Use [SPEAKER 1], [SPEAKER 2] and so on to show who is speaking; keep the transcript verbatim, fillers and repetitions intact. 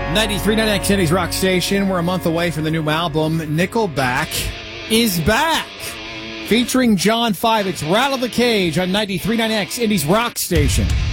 [SPEAKER 1] ninety-three point nine X City's Rock Station. We're a month away from the new album. Nickelback is back. Featuring John five. It's Rattle the Cage on ninety-three point nine X Indy's Rock Station.